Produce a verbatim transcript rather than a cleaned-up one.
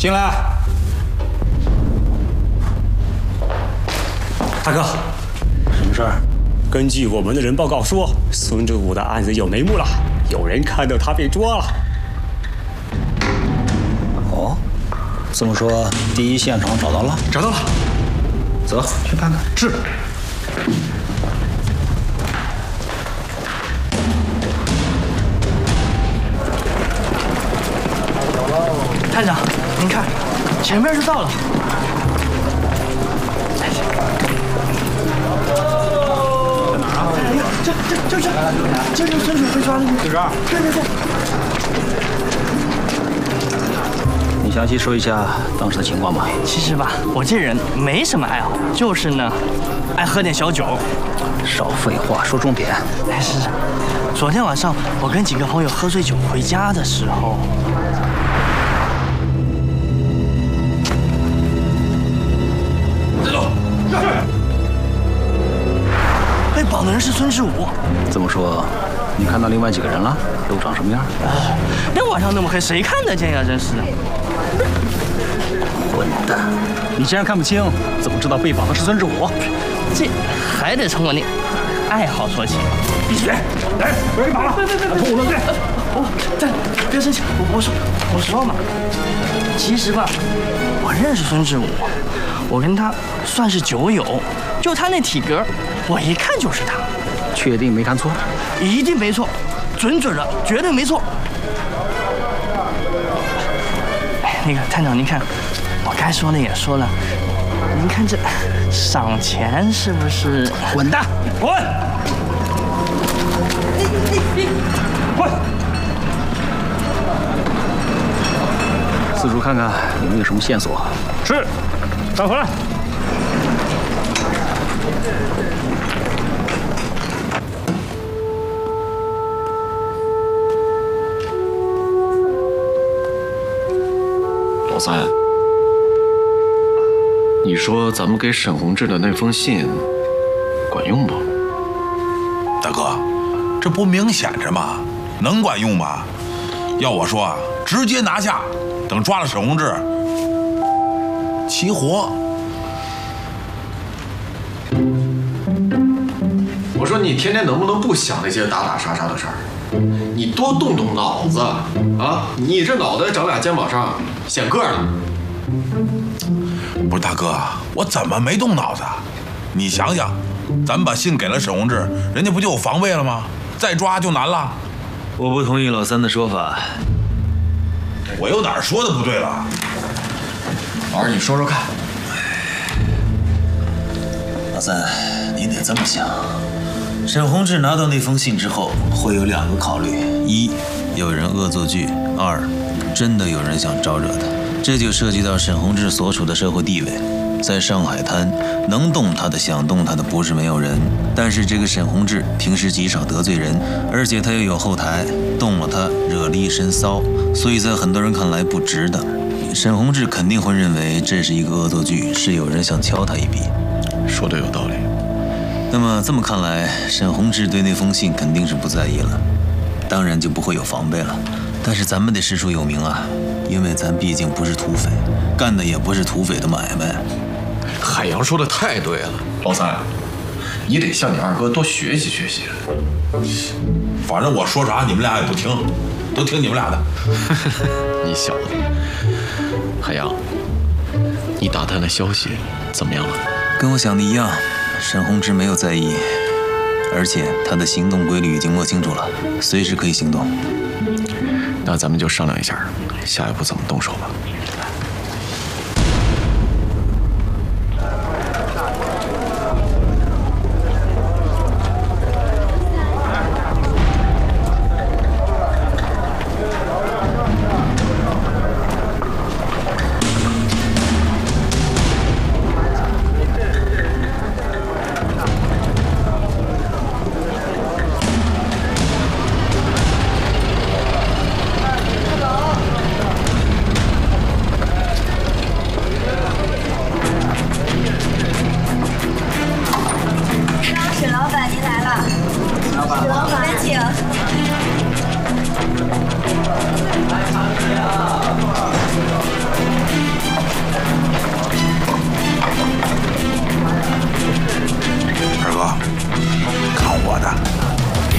进来。大哥， 什么事儿？ 根据我们的人报告说，孙志武的案子有眉目了，有人看到他被抓了。 哦，这么说，第一现场找到了？ 找到了。 走，去看看。 是。 探长，您看，前面就到了。哎呀，这这就是，这就是孙主被抓的地方。就这儿。对对对。 你详细说一下当时的情况吧。 其实吧，我这人没什么爱好，就是呢，爱喝点小酒。 少废话，说重点。 哎，是。昨天晚上我跟几个朋友喝醉酒回家的时候。 被绑的人是孙志武。 这么说，你看到另外几个人了？都长什么样？ 哎，那晚上那么黑，谁看得见呀？真是的！ 混蛋！你既然看不清，怎么知道被绑的是孙志武？ 这还得从我那爱好说起。闭嘴！来，我给绑了！别别别！吐了，对。哦，对，别生气。我我说我说嘛，其实吧，我认识孙志武，我跟他算是酒友。 就他那体格，我一看就是他。 确定没看错？ 一定没错，准准的，绝对没错。哎，那个探长，您看，我该说的也说了，您看这赏钱是不是？ 滚蛋！滚！ 滚！ 四处看看有没有什么线索。 是，返回来。 老三，你说咱们给沈宏志的那封信管用不？ 大哥，这不明显着吗？能管用吗？要我说啊，直接拿下，等抓了沈宏志，齐活。 我说你天天能不能不想那些打打杀杀的事儿？你多动动脑子啊！你这脑袋长俩肩膀上，显个了。 不是大哥，我怎么没动脑子？你想想，咱们把信给了沈宏志，人家不就有防备了吗？再抓就难了。 我不同意老三的说法。 我又哪儿说的不对了？ 老二，你说说看。 老三，你得这么想。 沈宏志拿到那封信之后，会有两个考虑：一，有人恶作剧；二，真的有人想招惹他。这就涉及到沈宏志所处的社会地位。在上海滩，能动他的、想动他的不是没有人，但是这个沈宏志平时极少得罪人，而且他又有后台，动了他惹了一身骚，所以在很多人看来不值得。沈宏志肯定会认为这是一个恶作剧，是有人想敲他一笔。 说的有道理。 那么这么看来，沈宏志对那封信肯定是不在意了，当然就不会有防备了。但是咱们得师出有名啊，因为咱毕竟不是土匪，干的也不是土匪的买卖。 海洋说的太对了，老三，你得向你二哥多学习学习。 反正我说啥你们俩也不听，都听你们俩的。 你小子，海洋，你打探的消息怎么样了？ 跟我想的一样。 沈宏志没有在意，而且他的行动规律已经摸清楚了，随时可以行动。 那咱们就商量一下，下一步怎么动手吧。 我的。